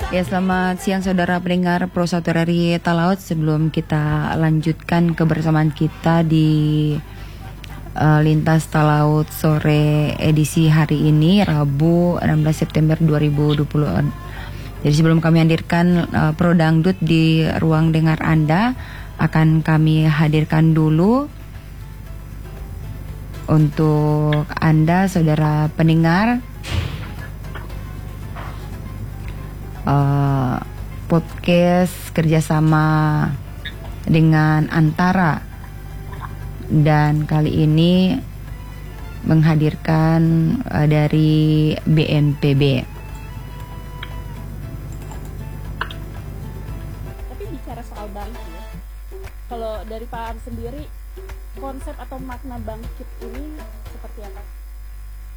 Ya, selamat siang saudara pendengar Pro 1 RRI Talaut. Sebelum kita lanjutkan kebersamaan kita di Lintas Talaut sore edisi hari ini, Rabu 16 September 2020. Jadi sebelum kami hadirkan Pro Dangdut di ruang dengar Anda, akan kami hadirkan dulu untuk Anda saudara pendengar podcast kerjasama dengan Antara, dan kali ini menghadirkan dari BNPB. Tapi bicara soal bangkit, kalau dari Pak Ar sendiri, konsep atau makna bangkit ini seperti apa?